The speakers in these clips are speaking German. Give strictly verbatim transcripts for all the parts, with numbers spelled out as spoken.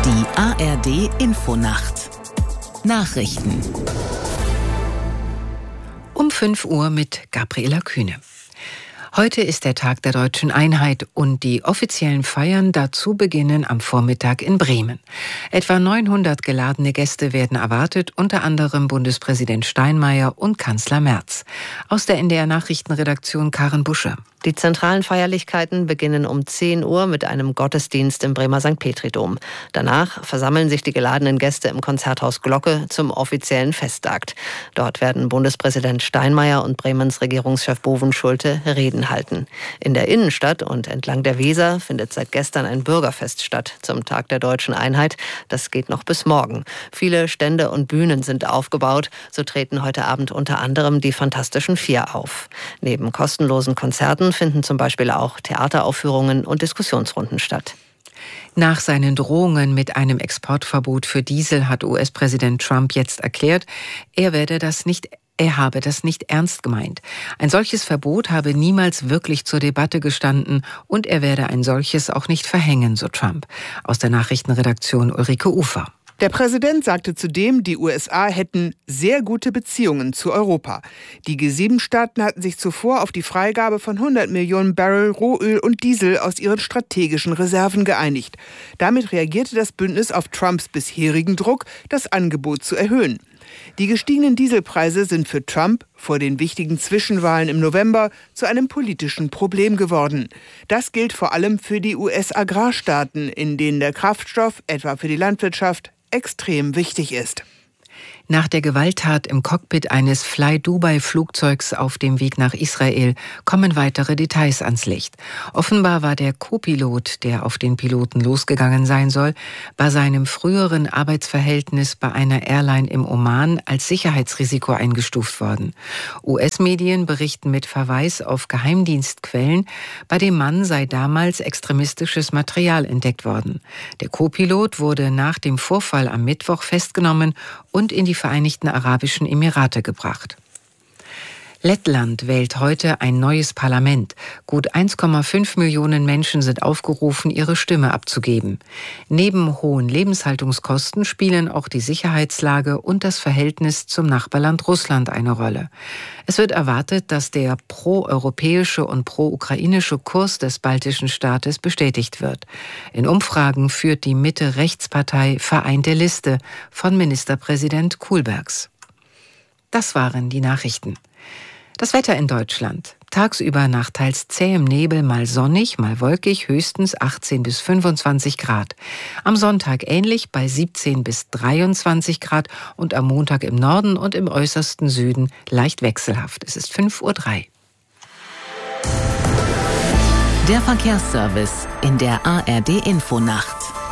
Die A R D Infonacht. Nachrichten. Um fünf Uhr mit Gabriela Kühne. Heute ist der Tag der Deutschen Einheit und die offiziellen Feiern dazu beginnen am Vormittag in Bremen. Etwa neunhundert geladene Gäste werden erwartet, unter anderem Bundespräsident Steinmeier und Kanzler Merz. Aus der N D R-Nachrichtenredaktion Karen Buscher. Die zentralen Feierlichkeiten beginnen um zehn Uhr mit einem Gottesdienst im Bremer Sankt Petri-Dom. Danach versammeln sich die geladenen Gäste im Konzerthaus Glocke zum offiziellen Festakt. Dort werden Bundespräsident Steinmeier und Bremens Regierungschef Bovenschulte Reden halten. In der Innenstadt und entlang der Weser findet seit gestern ein Bürgerfest statt zum Tag der Deutschen Einheit. Das geht noch bis morgen. Viele Stände und Bühnen sind aufgebaut. So treten heute Abend unter anderem die Fantastischen Vier auf. Neben kostenlosen Konzerten finden zum Beispiel auch Theateraufführungen und Diskussionsrunden statt. Nach seinen Drohungen mit einem Exportverbot für Diesel hat U S-Präsident Trump jetzt erklärt, er werde das nicht Er habe das nicht ernst gemeint. Ein solches Verbot habe niemals wirklich zur Debatte gestanden und er werde ein solches auch nicht verhängen, so Trump. Aus der Nachrichtenredaktion Ulrike Ufer. Der Präsident sagte zudem, die U S A hätten sehr gute Beziehungen zu Europa. Die G sieben Staaten hatten sich zuvor auf die Freigabe von hundert Millionen Barrel Rohöl und Diesel aus ihren strategischen Reserven geeinigt. Damit reagierte das Bündnis auf Trumps bisherigen Druck, das Angebot zu erhöhen. Die gestiegenen Dieselpreise sind für Trump vor den wichtigen Zwischenwahlen im November zu einem politischen Problem geworden. Das gilt vor allem für die U S-Agrarstaaten, in denen der Kraftstoff, etwa für die Landwirtschaft, extrem wichtig ist. Nach der Gewalttat im Cockpit eines Fly-Dubai-Flugzeugs auf dem Weg nach Israel kommen weitere Details ans Licht. Offenbar war der Co-Pilot, der auf den Piloten losgegangen sein soll, bei seinem früheren Arbeitsverhältnis bei einer Airline im Oman als Sicherheitsrisiko eingestuft worden. U S-Medien berichten mit Verweis auf Geheimdienstquellen, bei dem Mann sei damals extremistisches Material entdeckt worden. Der Co-Pilot wurde nach dem Vorfall am Mittwoch festgenommen und in die Vereinigten Arabischen Emirate gebracht. Lettland wählt heute ein neues Parlament. Gut eins Komma fünf Millionen Menschen sind aufgerufen, ihre Stimme abzugeben. Neben hohen Lebenshaltungskosten spielen auch die Sicherheitslage und das Verhältnis zum Nachbarland Russland eine Rolle. Es wird erwartet, dass der pro-europäische und pro-ukrainische Kurs des baltischen Staates bestätigt wird. In Umfragen führt die Mitte-Rechts-Partei Vereinte Liste von Ministerpräsident Kullbergs. Das waren die Nachrichten. Das Wetter in Deutschland. Tagsüber nach teils zähem Nebel, mal sonnig, mal wolkig, höchstens achtzehn bis fünfundzwanzig Grad. Am Sonntag ähnlich bei siebzehn bis dreiundzwanzig Grad und am Montag im Norden und im äußersten Süden leicht wechselhaft. Es ist fünf Uhr drei. Der Verkehrsservice in der A R D Infonacht.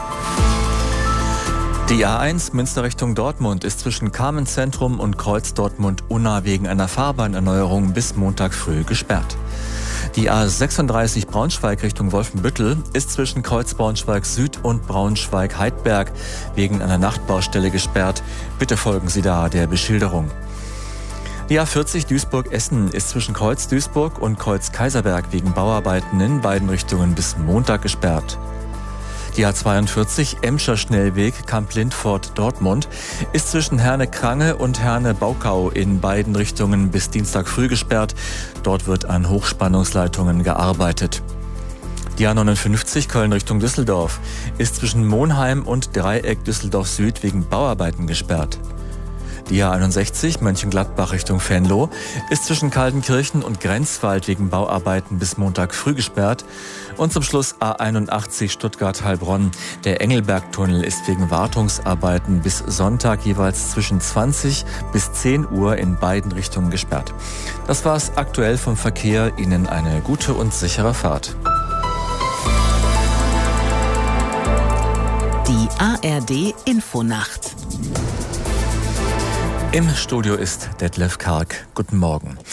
Die A eins Münster Richtung Dortmund ist zwischen Carmenzentrum und Kreuz Dortmund-Unna wegen einer Fahrbahnerneuerung bis Montag früh gesperrt. Die A sechsunddreißig Braunschweig Richtung Wolfenbüttel ist zwischen Kreuz Braunschweig Süd und Braunschweig-Heidberg wegen einer Nachtbaustelle gesperrt. Bitte folgen Sie da der Beschilderung. Die A vierzig Duisburg-Essen ist zwischen Kreuz Duisburg und Kreuz Kaiserberg wegen Bauarbeiten in beiden Richtungen bis Montag gesperrt. Die A zweiundvierzig Emscher Schnellweg Kamp-Lindfort-Dortmund ist zwischen Herne-Krange und Herne-Baukau in beiden Richtungen bis Dienstag früh gesperrt. Dort wird an Hochspannungsleitungen gearbeitet. Die A neunundfünfzig Köln Richtung Düsseldorf ist zwischen Monheim und Dreieck Düsseldorf Süd wegen Bauarbeiten gesperrt. Die A einundsechzig Mönchengladbach Richtung Venlo ist zwischen Kaltenkirchen und Grenzwald wegen Bauarbeiten bis Montag früh gesperrt. Und zum Schluss A einundachtzig Stuttgart-Heilbronn. Der Engelbergtunnel ist wegen Wartungsarbeiten bis Sonntag jeweils zwischen zwanzig bis zehn Uhr in beiden Richtungen gesperrt. Das war's aktuell vom Verkehr. Ihnen eine gute und sichere Fahrt. Die A R D Infonacht. Im Studio ist Detlef Karg. Guten Morgen.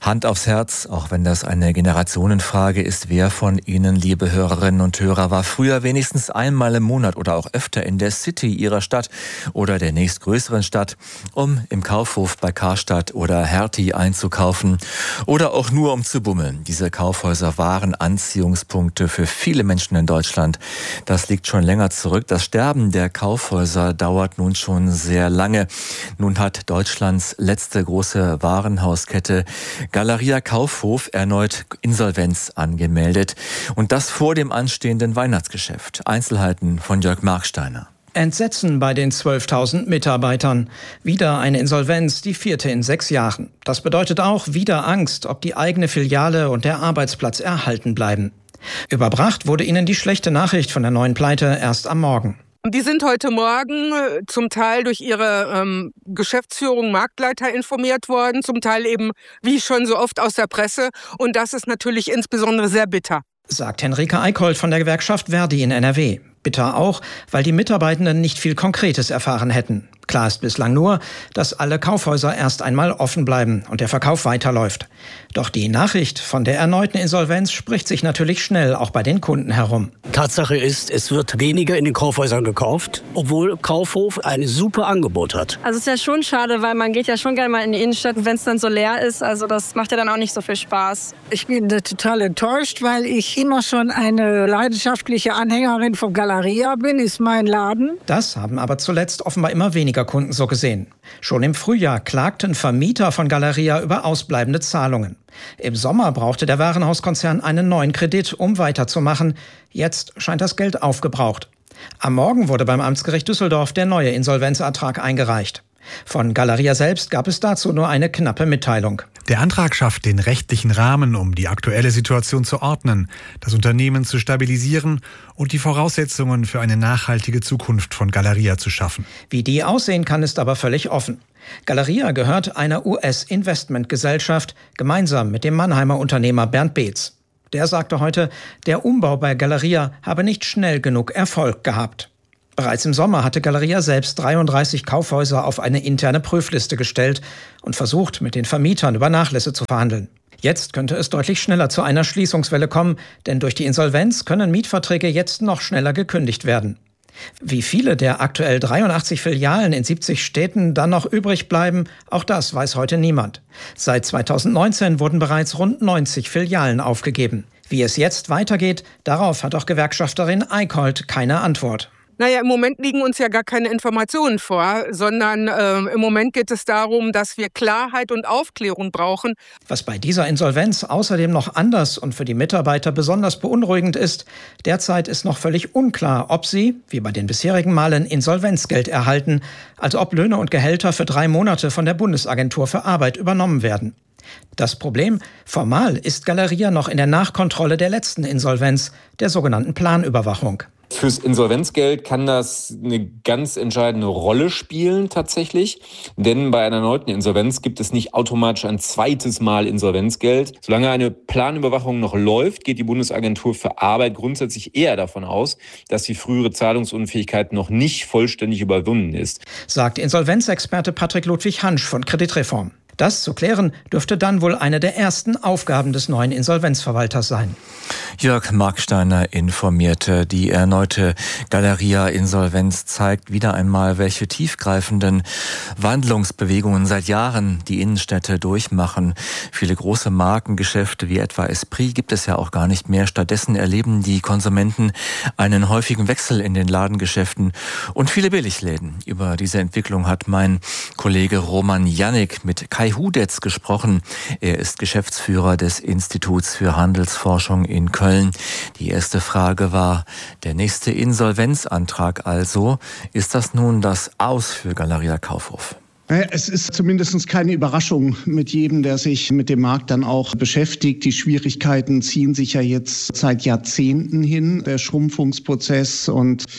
Hand aufs Herz, auch wenn das eine Generationenfrage ist, wer von Ihnen, liebe Hörerinnen und Hörer, war früher wenigstens einmal im Monat oder auch öfter in der City Ihrer Stadt oder der nächstgrößeren Stadt, um im Kaufhof bei Karstadt oder Hertie einzukaufen oder auch nur um zu bummeln. Diese Kaufhäuser waren Anziehungspunkte für viele Menschen in Deutschland. Das liegt schon länger zurück. Das Sterben der Kaufhäuser dauert nun schon sehr lange. Nun hat Deutschlands letzte große Warenhauskette Galeria Kaufhof erneut Insolvenz angemeldet. Und das vor dem anstehenden Weihnachtsgeschäft. Einzelheiten von Jörg Marksteiner. Entsetzen bei den zwölftausend Mitarbeitern. Wieder eine Insolvenz, die vierte in sechs Jahren. Das bedeutet auch wieder Angst, ob die eigene Filiale und der Arbeitsplatz erhalten bleiben. Überbracht wurde ihnen die schlechte Nachricht von der neuen Pleite erst am Morgen. Die sind heute Morgen zum Teil durch ihre ähm, Geschäftsführung, Marktleiter informiert worden, zum Teil eben, wie schon so oft, aus der Presse. Und das ist natürlich insbesondere sehr bitter. Sagt Henrike Eickholt von der Gewerkschaft Verdi in N R W. Bitter auch, weil die Mitarbeitenden nicht viel Konkretes erfahren hätten. Klar ist bislang nur, dass alle Kaufhäuser erst einmal offen bleiben und der Verkauf weiterläuft. Doch die Nachricht von der erneuten Insolvenz spricht sich natürlich schnell auch bei den Kunden herum. Tatsache ist, es wird weniger in den Kaufhäusern gekauft, obwohl Kaufhof ein super Angebot hat. Also es ist ja schon schade, weil man geht ja schon gerne mal in die Innenstadt, wenn es dann so leer ist. Also das macht ja dann auch nicht so viel Spaß. Ich bin total enttäuscht, weil ich immer schon eine leidenschaftliche Anhängerin von Galeria bin, ist mein Laden. Das haben aber zuletzt offenbar immer weniger Kunden so gesehen. Schon im Frühjahr klagten Vermieter von Galeria über ausbleibende Zahlungen. Im Sommer brauchte der Warenhauskonzern einen neuen Kredit, um weiterzumachen. Jetzt scheint das Geld aufgebraucht. Am Morgen wurde beim Amtsgericht Düsseldorf der neue Insolvenzantrag eingereicht. Von Galeria selbst gab es dazu nur eine knappe Mitteilung. Der Antrag schafft den rechtlichen Rahmen, um die aktuelle Situation zu ordnen, das Unternehmen zu stabilisieren und die Voraussetzungen für eine nachhaltige Zukunft von Galeria zu schaffen. Wie die aussehen kann, ist aber völlig offen. Galeria gehört einer U S-Investmentgesellschaft, gemeinsam mit dem Mannheimer Unternehmer Bernd Beetz. Der sagte heute, der Umbau bei Galeria habe nicht schnell genug Erfolg gehabt. Bereits im Sommer hatte Galeria selbst dreiunddreißig Kaufhäuser auf eine interne Prüfliste gestellt und versucht, mit den Vermietern über Nachlässe zu verhandeln. Jetzt könnte es deutlich schneller zu einer Schließungswelle kommen, denn durch die Insolvenz können Mietverträge jetzt noch schneller gekündigt werden. Wie viele der aktuell dreiundachtzig Filialen in siebzig Städten dann noch übrig bleiben, auch das weiß heute niemand. Seit zweitausendneunzehn wurden bereits rund neunzig Filialen aufgegeben. Wie es jetzt weitergeht, darauf hat auch Gewerkschafterin Eickholt keine Antwort. Naja, im Moment liegen uns ja gar keine Informationen vor, sondern äh, im Moment geht es darum, dass wir Klarheit und Aufklärung brauchen. Was bei dieser Insolvenz außerdem noch anders und für die Mitarbeiter besonders beunruhigend ist, derzeit ist noch völlig unklar, ob sie, wie bei den bisherigen Malen, Insolvenzgeld erhalten, also ob Löhne und Gehälter für drei Monate von der Bundesagentur für Arbeit übernommen werden. Das Problem: Formal ist Galeria noch in der Nachkontrolle der letzten Insolvenz, der sogenannten Planüberwachung. Fürs Insolvenzgeld kann das eine ganz entscheidende Rolle spielen tatsächlich, denn bei einer erneuten Insolvenz gibt es nicht automatisch ein zweites Mal Insolvenzgeld. Solange eine Planüberwachung noch läuft, geht die Bundesagentur für Arbeit grundsätzlich eher davon aus, dass die frühere Zahlungsunfähigkeit noch nicht vollständig überwunden ist, sagt Insolvenzexperte Patrick Ludwig Hansch von Kreditreform. Das zu klären, dürfte dann wohl eine der ersten Aufgaben des neuen Insolvenzverwalters sein. Jörg Marksteiner informierte. Die erneute Galeria-Insolvenz zeigt wieder einmal, welche tiefgreifenden Wandlungsbewegungen seit Jahren die Innenstädte durchmachen. Viele große Markengeschäfte wie etwa Esprit gibt es ja auch gar nicht mehr. Stattdessen erleben die Konsumenten einen häufigen Wechsel in den Ladengeschäften und viele Billigläden. Über diese Entwicklung hat mein Kollege Roman Jannik mit Kai Hudetz gesprochen. Er ist Geschäftsführer des Instituts für Handelsforschung in Köln. Die erste Frage war, der nächste Insolvenzantrag also. Ist das nun das Aus für Galeria Kaufhof? Es ist zumindest keine Überraschung mit jedem, der sich mit dem Markt dann auch beschäftigt. Die Schwierigkeiten ziehen sich ja jetzt seit Jahrzehnten hin, der Schrumpfungsprozess, und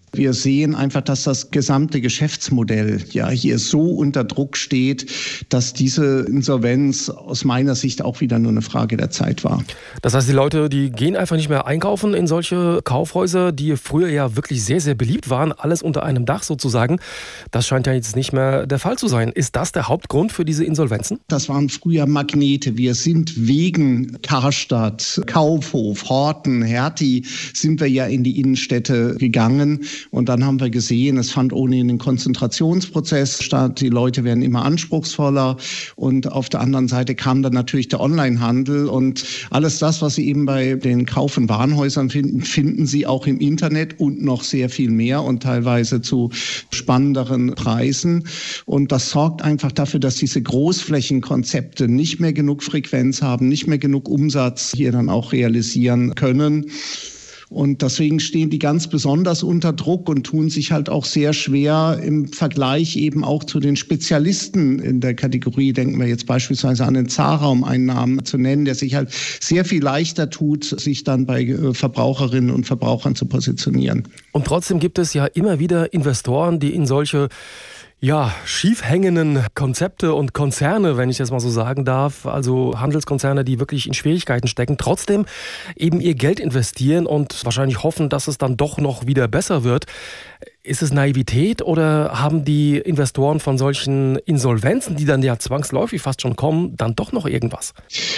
Wir sehen einfach, dass das gesamte Geschäftsmodell ja hier so unter Druck steht, dass diese Insolvenz aus meiner Sicht auch wieder nur eine Frage der Zeit war. Das heißt, die Leute, die gehen einfach nicht mehr einkaufen in solche Kaufhäuser, die früher ja wirklich sehr, sehr beliebt waren, alles unter einem Dach sozusagen. Das scheint ja jetzt nicht mehr der Fall zu sein. Ist das der Hauptgrund für diese Insolvenzen? Das waren früher Magnete. Wir sind wegen Karstadt, Kaufhof, Horten, Hertie, sind wir ja in die Innenstädte gegangen. Und dann haben wir gesehen, es fand ohnehin ein Konzentrationsprozess statt. Die Leute werden immer anspruchsvoller. Und auf der anderen Seite kam dann natürlich der Onlinehandel. Und alles das, was Sie eben bei den Kauf- und Warenhäusern finden, finden Sie auch im Internet und noch sehr viel mehr und teilweise zu spannenderen Preisen. Und das sorgt einfach dafür, dass diese Großflächenkonzepte nicht mehr genug Frequenz haben, nicht mehr genug Umsatz hier dann auch realisieren können. Und deswegen stehen die ganz besonders unter Druck und tun sich halt auch sehr schwer im Vergleich eben auch zu den Spezialisten in der Kategorie. Denken wir jetzt beispielsweise an den Zara, um einen Namen zu nennen, der sich halt sehr viel leichter tut, sich dann bei Verbraucherinnen und Verbrauchern zu positionieren. Und trotzdem gibt es ja immer wieder Investoren, die in solche ja, schief hängenden Konzepte und Konzerne, wenn ich das mal so sagen darf, also Handelskonzerne, die wirklich in Schwierigkeiten stecken, trotzdem eben ihr Geld investieren und wahrscheinlich hoffen, dass es dann doch noch wieder besser wird. Ist es Naivität oder haben die Investoren von solchen Insolvenzen, die dann ja zwangsläufig fast schon kommen, dann doch noch irgendwas?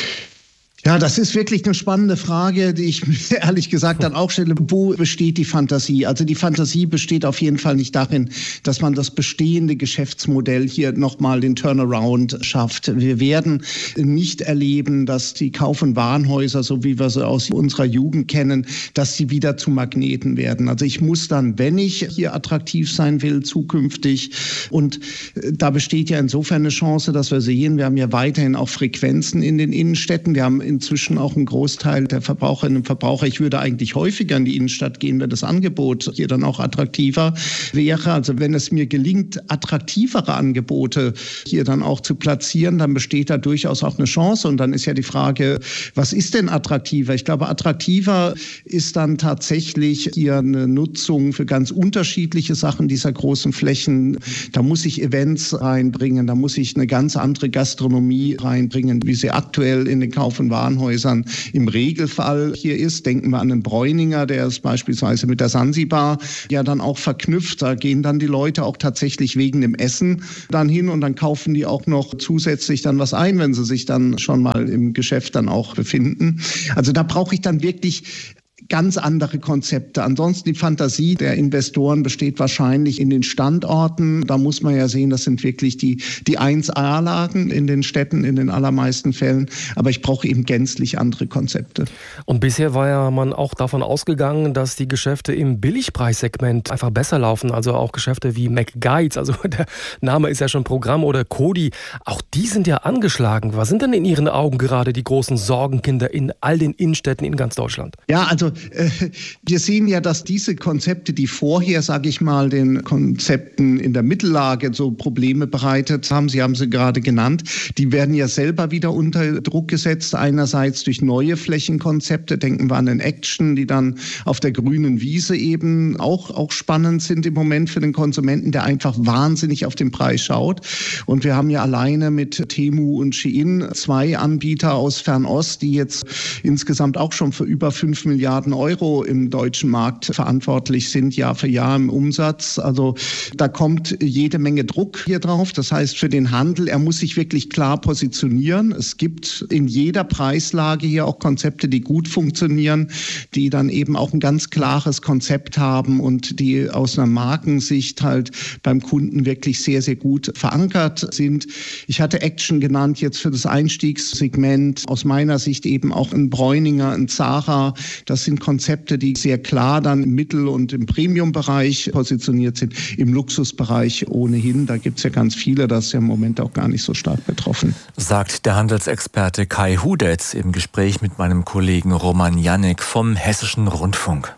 Ja, das ist wirklich eine spannende Frage, die ich mir ehrlich gesagt dann auch stelle. Wo besteht die Fantasie? Also die Fantasie besteht auf jeden Fall nicht darin, dass man das bestehende Geschäftsmodell hier nochmal den Turnaround schafft. Wir werden nicht erleben, dass die Kauf- und Warenhäuser, so wie wir sie aus unserer Jugend kennen, dass sie wieder zu Magneten werden. Also ich muss dann, wenn ich hier attraktiv sein will, zukünftig, und da besteht ja insofern eine Chance, dass wir sehen, wir haben ja weiterhin auch Frequenzen in den Innenstädten. Wir haben inzwischen auch ein Großteil der Verbraucherinnen und Verbraucher. Ich würde eigentlich häufiger in die Innenstadt gehen, wenn das Angebot hier dann auch attraktiver wäre. Also wenn es mir gelingt, attraktivere Angebote hier dann auch zu platzieren, dann besteht da durchaus auch eine Chance. Und dann ist ja die Frage, was ist denn attraktiver? Ich glaube, attraktiver ist dann tatsächlich hier eine Nutzung für ganz unterschiedliche Sachen dieser großen Flächen. Da muss ich Events reinbringen, da muss ich eine ganz andere Gastronomie reinbringen, wie sie aktuell in den Kauf- und Warenhäusern im Regelfall hier ist. Denken wir an den Bräuninger, der ist beispielsweise mit der Sansibar ja dann auch verknüpft. Da gehen dann die Leute auch tatsächlich wegen dem Essen dann hin und dann kaufen die auch noch zusätzlich dann was ein, wenn sie sich dann schon mal im Geschäft dann auch befinden. Also da brauche ich dann wirklich ganz andere Konzepte. Ansonsten die Fantasie der Investoren besteht wahrscheinlich in den Standorten. Da muss man ja sehen, das sind wirklich die, die eins A-Lagen in den Städten in den allermeisten Fällen. Aber ich brauche eben gänzlich andere Konzepte. Und bisher war ja man auch davon ausgegangen, dass die Geschäfte im Billigpreissegment einfach besser laufen. Also auch Geschäfte wie McGuides, also der Name ist ja schon Programm, oder Cody. Auch die sind ja angeschlagen. Was sind denn in Ihren Augen gerade die großen Sorgenkinder in all den Innenstädten in ganz Deutschland? Ja, also wir sehen ja, dass diese Konzepte, die vorher, sage ich mal, den Konzepten in der Mittellage so Probleme bereitet haben, Sie haben sie gerade genannt, die werden ja selber wieder unter Druck gesetzt. Einerseits durch neue Flächenkonzepte, denken wir an den Action, die dann auf der grünen Wiese eben auch, auch spannend sind im Moment für den Konsumenten, der einfach wahnsinnig auf den Preis schaut. Und wir haben ja alleine mit Temu und Shein zwei Anbieter aus Fernost, die jetzt insgesamt auch schon für über fünf Milliarden Euro im deutschen Markt verantwortlich sind, Jahr für Jahr im Umsatz. Also da kommt jede Menge Druck hier drauf. Das heißt, für den Handel, er muss sich wirklich klar positionieren. Es gibt in jeder Preislage hier auch Konzepte, die gut funktionieren, die dann eben auch ein ganz klares Konzept haben und die aus einer Markensicht halt beim Kunden wirklich sehr, sehr gut verankert sind. Ich hatte Action genannt jetzt für das Einstiegssegment. Aus meiner Sicht eben auch ein Bräuninger, ein Zara. Das sind Konzepte, die sehr klar dann im Mittel- und im Premium-Bereich positioniert sind. Im Luxusbereich ohnehin, da gibt es ja ganz viele, das ist ja im Moment auch gar nicht so stark betroffen. Sagt der Handelsexperte Kai Hudetz im Gespräch mit meinem Kollegen Roman Janik vom Hessischen Rundfunk.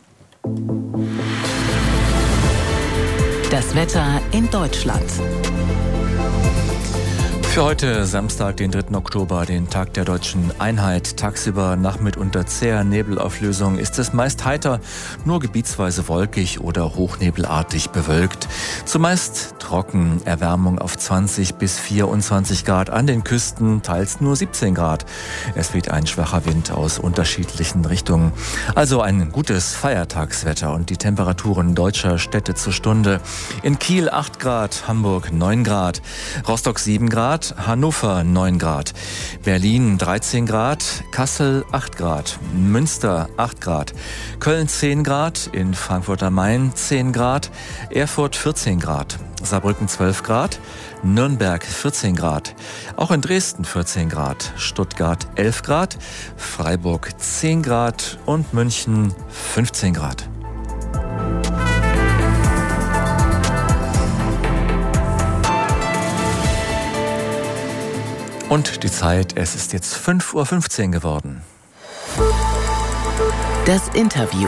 Das Wetter in Deutschland. Für heute Samstag, den dritten Oktober, den Tag der deutschen Einheit. Tagsüber nach mitunter zäher Nebelauflösung ist es meist heiter, nur gebietsweise wolkig oder hochnebelartig bewölkt. Zumeist trocken, Erwärmung auf zwanzig bis vierundzwanzig Grad, an den Küsten teils nur siebzehn Grad. Es weht ein schwacher Wind aus unterschiedlichen Richtungen. Also ein gutes Feiertagswetter und die Temperaturen deutscher Städte zur Stunde. In Kiel acht Grad, Hamburg neun Grad, Rostock sieben Grad, Hannover neun Grad, Berlin dreizehn Grad, Kassel acht Grad, Münster acht Grad, Köln zehn Grad, in Frankfurt am Main zehn Grad, Erfurt vierzehn Grad, Saarbrücken zwölf Grad, Nürnberg vierzehn Grad, auch in Dresden vierzehn Grad, Stuttgart elf Grad, Freiburg zehn Grad und München fünfzehn Grad. Und die Zeit, es ist jetzt fünf Uhr fünfzehn geworden. Das Interview.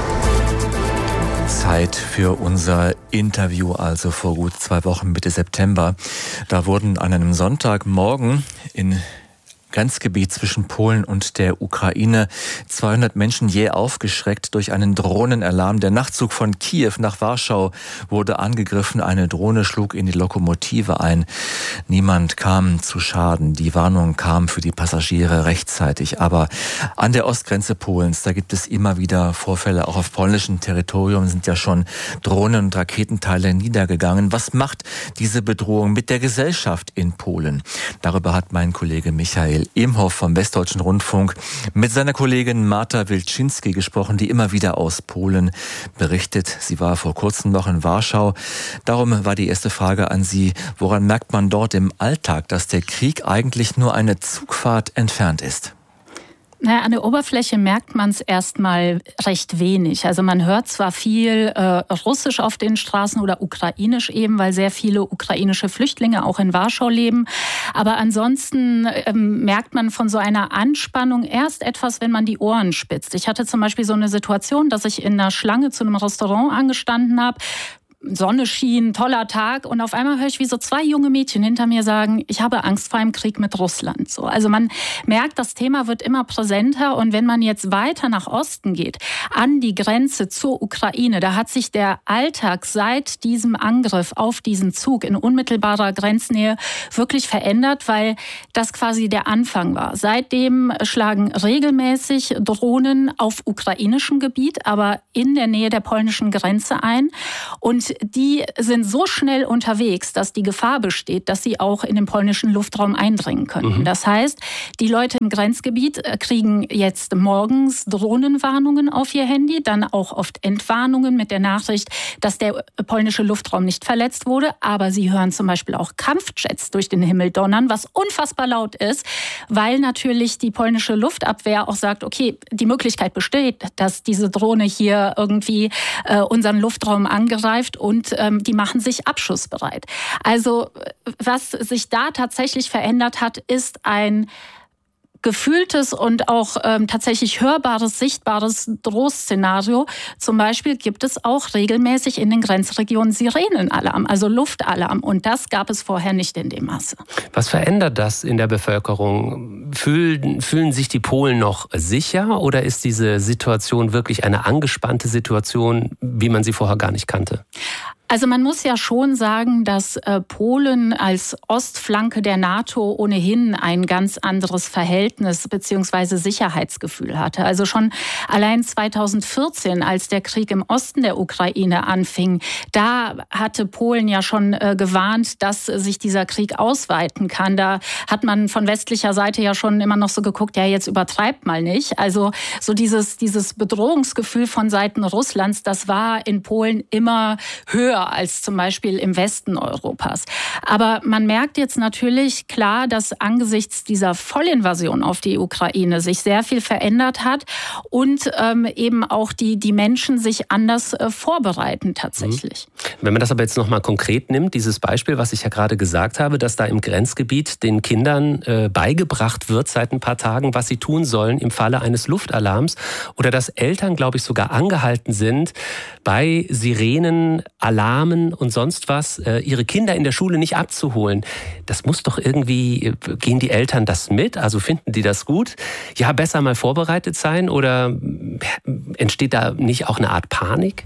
Zeit für unser Interview, also vor gut zwei Wochen, Mitte September. Da wurden an einem Sonntagmorgen in Grenzgebiet zwischen Polen und der Ukraine zweihundert Menschen jäh aufgeschreckt durch einen Drohnenalarm. Der Nachtzug von Kiew nach Warschau wurde angegriffen. Eine Drohne schlug in die Lokomotive ein. Niemand kam zu Schaden. Die Warnung kam für die Passagiere rechtzeitig. Aber an der Ostgrenze Polens, da gibt es immer wieder Vorfälle. Auch auf polnischem Territorium sind ja schon Drohnen- und Raketenteile niedergegangen. Was macht diese Bedrohung mit der Gesellschaft in Polen? Darüber hat mein Kollege Michael Imhoff vom Westdeutschen Rundfunk mit seiner Kollegin Marta Wilczynski gesprochen, die immer wieder aus Polen berichtet. Sie war vor kurzem noch in Warschau. Darum war die erste Frage an Sie: Woran merkt man dort im Alltag, dass der Krieg eigentlich nur eine Zugfahrt entfernt ist? Naja, an der Oberfläche merkt man es erstmal recht wenig. Also man hört zwar viel äh, Russisch auf den Straßen oder Ukrainisch eben, weil sehr viele ukrainische Flüchtlinge auch in Warschau leben. Aber ansonsten ähm, merkt man von so einer Anspannung erst etwas, wenn man die Ohren spitzt. Ich hatte zum Beispiel so eine Situation, dass ich in einer Schlange zu einem Restaurant angestanden habe. Sonne schien, toller Tag, und auf einmal höre ich, wie so zwei junge Mädchen hinter mir sagen, ich habe Angst vor einem Krieg mit Russland. So, also man merkt, das Thema wird immer präsenter, und wenn man jetzt weiter nach Osten geht, an die Grenze zur Ukraine, da hat sich der Alltag seit diesem Angriff auf diesen Zug in unmittelbarer Grenznähe wirklich verändert, weil das quasi der Anfang war. Seitdem schlagen regelmäßig Drohnen auf ukrainischem Gebiet, aber in der Nähe der polnischen Grenze ein, und die sind so schnell unterwegs, dass die Gefahr besteht, dass sie auch in den polnischen Luftraum eindringen können. Mhm. Das heißt, die Leute im Grenzgebiet kriegen jetzt morgens Drohnenwarnungen auf ihr Handy, dann auch oft Entwarnungen mit der Nachricht, dass der polnische Luftraum nicht verletzt wurde. Aber sie hören zum Beispiel auch Kampfjets durch den Himmel donnern, was unfassbar laut ist, weil natürlich die polnische Luftabwehr auch sagt, okay, die Möglichkeit besteht, dass diese Drohne hier irgendwie äh, unseren Luftraum angreift, und ähm, die machen sich abschussbereit. Also was sich da tatsächlich verändert hat, ist ein gefühltes und auch ähm, tatsächlich hörbares, sichtbares Drohszenario. Zum Beispiel gibt es auch regelmäßig in den Grenzregionen Sirenenalarm, also Luftalarm. Und das gab es vorher nicht in dem Maße. Was verändert das in der Bevölkerung? Fühlen, fühlen sich die Polen noch sicher, oder ist diese Situation wirklich eine angespannte Situation, wie man sie vorher gar nicht kannte? Also man muss ja schon sagen, dass äh, Polen als Ostflanke der NATO ohnehin ein ganz anderes Verhältnis bzw. Sicherheitsgefühl hatte. Also schon allein zweitausendvierzehn, als der Krieg im Osten der Ukraine anfing, da hatte Polen ja schon äh, gewarnt, dass sich dieser Krieg ausweiten kann. Da hat man von westlicher Seite ja schon immer noch so geguckt, ja, jetzt übertreibt mal nicht. Also so dieses, dieses Bedrohungsgefühl von Seiten Russlands, das war in Polen immer höher als zum Beispiel im Westen Europas. Aber man merkt jetzt natürlich klar, dass angesichts dieser Vollinvasion auf die Ukraine sich sehr viel verändert hat, und ähm, eben auch die, die Menschen sich anders äh, vorbereiten tatsächlich. Wenn man das aber jetzt nochmal konkret nimmt, dieses Beispiel, was ich ja gerade gesagt habe, dass da im Grenzgebiet den Kindern äh, beigebracht wird seit ein paar Tagen, was sie tun sollen im Falle eines Luftalarms, oder dass Eltern, glaube ich, sogar angehalten sind, bei Sirenenalarm Rahmen und sonst was, ihre Kinder in der Schule nicht abzuholen. Das muss doch irgendwie, gehen die Eltern das mit? Also finden die das gut? Ja, besser mal vorbereitet sein oder entsteht da nicht auch eine Art Panik?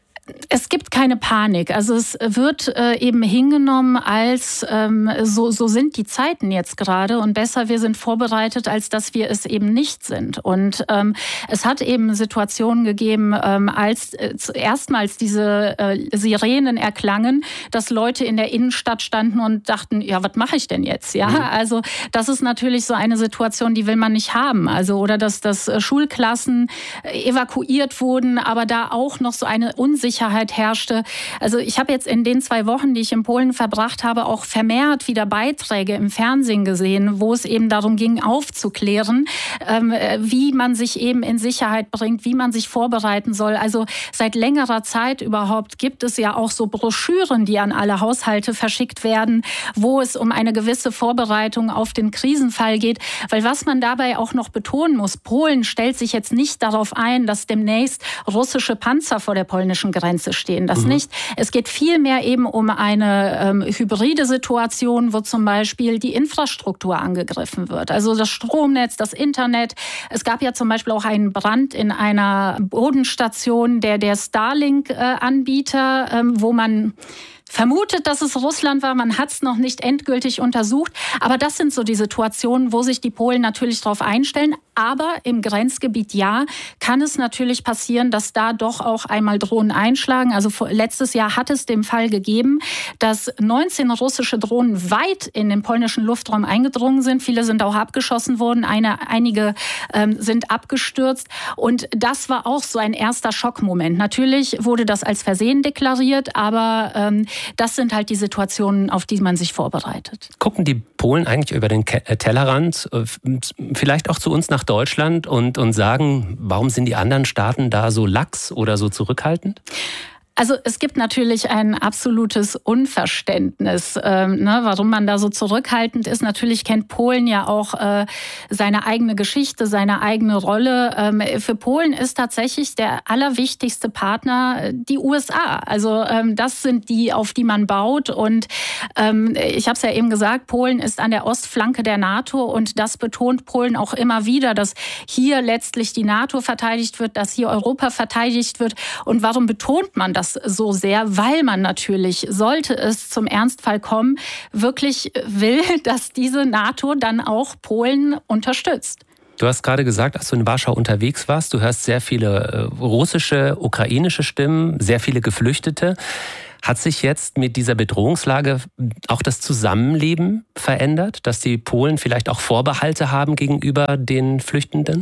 Es gibt keine Panik. Also es wird äh, eben hingenommen als, ähm, so, so sind die Zeiten jetzt gerade und besser wir sind vorbereitet, als dass wir es eben nicht sind. Und ähm, es hat eben Situationen gegeben, ähm, als äh, erstmals diese äh, Sirenen erklangen, dass Leute in der Innenstadt standen und dachten, ja, was mache ich denn jetzt? Ja, mhm. Also das ist natürlich so eine Situation, die will man nicht haben. Also oder dass, dass Schulklassen evakuiert wurden, aber da auch noch so eine Unsicherheit herrschte. Also ich habe jetzt in den zwei Wochen, die ich in Polen verbracht habe, auch vermehrt wieder Beiträge im Fernsehen gesehen, wo es eben darum ging, aufzuklären, ähm, wie man sich eben in Sicherheit bringt, wie man sich vorbereiten soll. Also seit längerer Zeit überhaupt gibt es ja auch so Broschüren, die an alle Haushalte verschickt werden, wo es um eine gewisse Vorbereitung auf den Krisenfall geht. Weil was man dabei auch noch betonen muss, Polen stellt sich jetzt nicht darauf ein, dass demnächst russische Panzer vor der polnischen Grenze stehen. Das mhm. nicht. Es geht vielmehr eben um eine ähm, hybride Situation, wo zum Beispiel die Infrastruktur angegriffen wird. Also das Stromnetz, das Internet. Es gab ja zum Beispiel auch einen Brand in einer Bodenstation der, der Starlink-Anbieter, äh, ähm, wo man vermutet, dass es Russland war. Man hat es noch nicht endgültig untersucht. Aber das sind so die Situationen, wo sich die Polen natürlich darauf einstellen. Aber im Grenzgebiet, ja, kann es natürlich passieren, dass da doch auch einmal Drohnen einschlagen. Also letztes Jahr hat es den Fall gegeben, dass neunzehn russische Drohnen weit in den polnischen Luftraum eingedrungen sind. Viele sind auch abgeschossen worden. Eine, einige ähm, sind abgestürzt. Und das war auch so ein erster Schockmoment. Natürlich wurde das als Versehen deklariert, aber ähm, das sind halt die Situationen, auf die man sich vorbereitet. Gucken die Polen eigentlich über den Tellerrand, vielleicht auch zu uns nach Deutschland und, und sagen, warum sind die anderen Staaten da so lax oder so zurückhaltend? Also es gibt natürlich ein absolutes Unverständnis, ähm, ne, warum man da so zurückhaltend ist. Natürlich kennt Polen ja auch äh, seine eigene Geschichte, seine eigene Rolle. Ähm, für Polen ist tatsächlich der allerwichtigste Partner die U S A. Also ähm, das sind die, auf die man baut. Und ähm, ich habe es ja eben gesagt, Polen ist an der Ostflanke der NATO und das betont Polen auch immer wieder, dass hier letztlich die NATO verteidigt wird, dass hier Europa verteidigt wird. Und warum betont man das so sehr? Weil man natürlich, sollte es zum Ernstfall kommen, wirklich will, dass diese NATO dann auch Polen unterstützt. Du hast gerade gesagt, als du in Warschau unterwegs warst, du hörst sehr viele russische, ukrainische Stimmen, sehr viele Geflüchtete. Hat sich jetzt mit dieser Bedrohungslage auch das Zusammenleben verändert, dass die Polen vielleicht auch Vorbehalte haben gegenüber den Flüchtenden?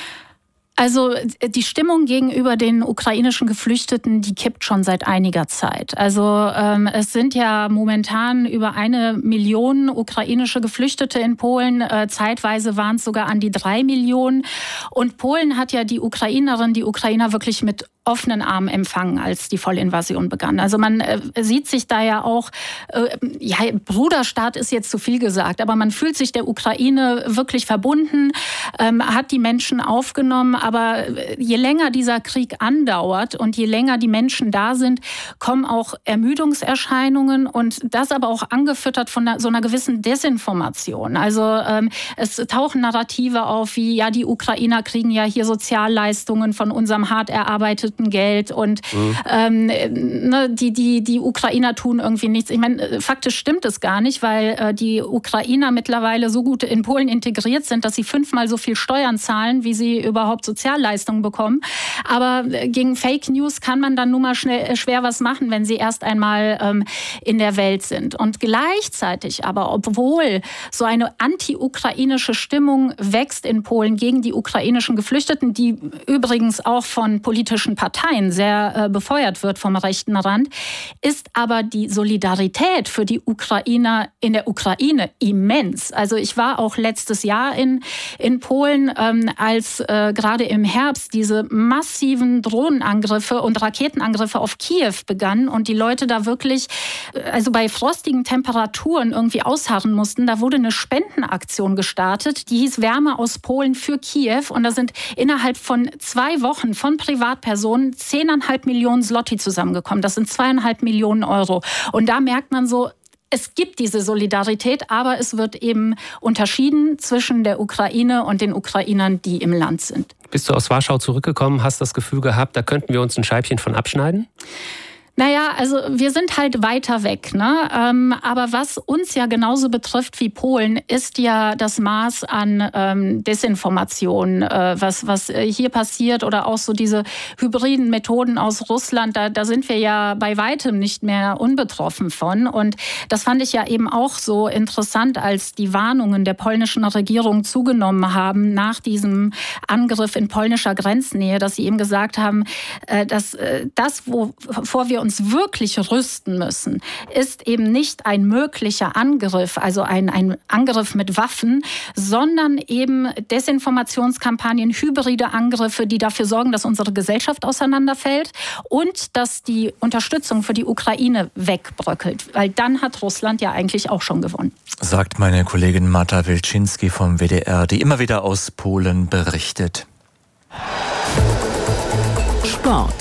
Also die Stimmung gegenüber den ukrainischen Geflüchteten, die kippt schon seit einiger Zeit. Also ähm, es sind ja momentan über eine Million ukrainische Geflüchtete in Polen. Äh, zeitweise waren es sogar an die drei Millionen. Und Polen hat ja die Ukrainerinnen, die Ukrainer wirklich mit offenen Armen empfangen, als die Vollinvasion begann. Also man äh, sieht sich da ja auch, äh, ja, Bruderstaat ist jetzt zu viel gesagt, aber man fühlt sich der Ukraine wirklich verbunden, ähm, hat die Menschen aufgenommen. Aber je länger dieser Krieg andauert und je länger die Menschen da sind, kommen auch Ermüdungserscheinungen und das aber auch angefüttert von so einer gewissen Desinformation. Also ähm, es tauchen Narrative auf wie, ja, die Ukrainer kriegen ja hier Sozialleistungen von unserem hart erarbeiteten Geld und mhm. ähm, ne, die, die, die Ukrainer tun irgendwie nichts. Ich meine, faktisch stimmt es gar nicht, weil äh, die Ukrainer mittlerweile so gut in Polen integriert sind, dass sie fünfmal so viel Steuern zahlen, wie sie überhaupt Sozialleistungen bekommen. Aber gegen Fake News kann man dann nun mal schnell, schwer was machen, wenn sie erst einmal ähm, in der Welt sind. Und gleichzeitig aber, obwohl so eine anti-ukrainische Stimmung wächst in Polen gegen die ukrainischen Geflüchteten, die übrigens auch von politischen Parteien sehr äh, befeuert wird vom rechten Rand, ist aber die Solidarität für die Ukrainer in der Ukraine immens. Also ich war auch letztes Jahr in, in Polen, ähm, als äh, gerade im Herbst diese massiven Drohnenangriffe und Raketenangriffe auf Kiew begannen und die Leute da wirklich, also bei frostigen Temperaturen irgendwie ausharren mussten. Da wurde eine Spendenaktion gestartet, die hieß Wärme aus Polen für Kiew und da sind innerhalb von zwei Wochen von Privatpersonen Personen zehneinhalb Millionen Zloty zusammengekommen. Das sind zweieinhalb Millionen Euro. Und da merkt man so, es gibt diese Solidarität, aber es wird eben unterschieden zwischen der Ukraine und den Ukrainern, die im Land sind. Bist du aus Warschau zurückgekommen, hast das Gefühl gehabt, da könnten wir uns ein Scheibchen von abschneiden? Naja, also wir sind halt weiter weg, ne? Ähm, aber was uns ja genauso betrifft wie Polen, ist ja das Maß an ähm, Desinformation, äh, was, was hier passiert oder auch so diese hybriden Methoden aus Russland, da, da sind wir ja bei weitem nicht mehr unbetroffen von. Und das fand ich ja eben auch so interessant, als die Warnungen der polnischen Regierung zugenommen haben nach diesem Angriff in polnischer Grenznähe, dass sie eben gesagt haben, äh, dass äh, das, wovor wir uns wirklich rüsten müssen, ist eben nicht ein möglicher Angriff, also ein, ein Angriff mit Waffen, sondern eben Desinformationskampagnen, hybride Angriffe, die dafür sorgen, dass unsere Gesellschaft auseinanderfällt und dass die Unterstützung für die Ukraine wegbröckelt. Weil dann hat Russland ja eigentlich auch schon gewonnen. Sagt meine Kollegin Marta Wilczynski vom W D R, die immer wieder aus Polen berichtet. Sport.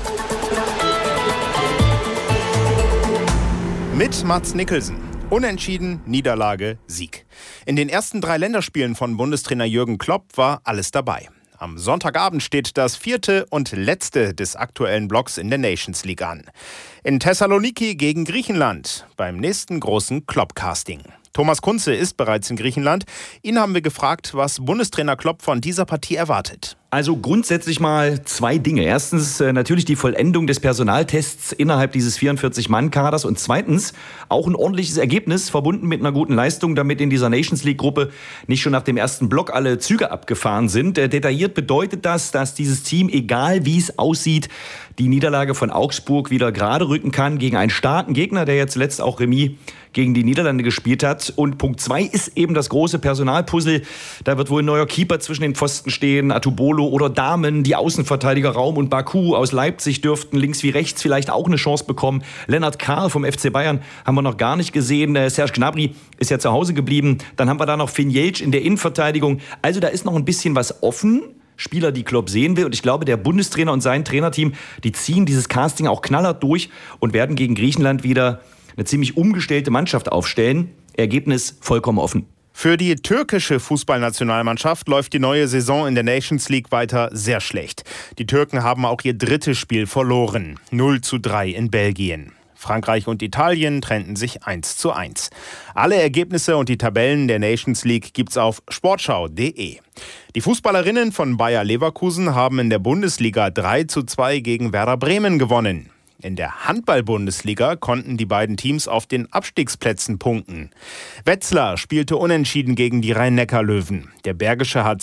Mit Mats Nicholson. Unentschieden, Niederlage, Sieg. In den ersten drei Länderspielen von Bundestrainer Jürgen Klopp war alles dabei. Am Sonntagabend steht das vierte und letzte des aktuellen Blocks in der Nations League an. In Thessaloniki gegen Griechenland, beim nächsten großen Klopp-Casting. Thomas Kunze ist bereits in Griechenland. Ihn haben wir gefragt, was Bundestrainer Klopp von dieser Partie erwartet. Also grundsätzlich mal zwei Dinge. Erstens äh, natürlich die Vollendung des Personaltests innerhalb dieses vierundvierzig-Mann-Kaders und zweitens auch ein ordentliches Ergebnis, verbunden mit einer guten Leistung, damit in dieser Nations League-Gruppe nicht schon nach dem ersten Block alle Züge abgefahren sind. Äh, detailliert bedeutet das, dass dieses Team, egal wie es aussieht, die Niederlage von Augsburg wieder gerade rücken kann gegen einen starken Gegner, der jetzt zuletzt auch Remis gegen die Niederlande gespielt hat. Und Punkt zwei ist eben das große Personalpuzzle. Da wird wohl ein neuer Keeper zwischen den Pfosten stehen, Atubolo oder Dahmen, die Außenverteidiger Raum und Baku aus Leipzig dürften links wie rechts vielleicht auch eine Chance bekommen. Lennart Karl vom F C Bayern haben wir noch gar nicht gesehen. Serge Gnabry ist ja zu Hause geblieben. Dann haben wir da noch Finn Jeltsch in der Innenverteidigung. Also da ist noch ein bisschen was offen. Spieler, die Klopp sehen will. Und ich glaube, der Bundestrainer und sein Trainerteam, die ziehen dieses Casting auch knallhart durch und werden gegen Griechenland wieder eine ziemlich umgestellte Mannschaft aufstellen. Ergebnis vollkommen offen. Für die türkische Fußballnationalmannschaft läuft die neue Saison in der Nations League weiter sehr schlecht. Die Türken haben auch ihr drittes Spiel verloren. null zu drei in Belgien. Frankreich und Italien trennten sich eins zu eins. Alle Ergebnisse und die Tabellen der Nations League gibt's auf sportschau punkt de. Die Fußballerinnen von Bayer Leverkusen haben in der Bundesliga drei zu zwei gegen Werder Bremen gewonnen. In der Handball-Bundesliga konnten die beiden Teams auf den Abstiegsplätzen punkten. Wetzlar spielte unentschieden gegen die Rhein-Neckar-Löwen. Der Bergische H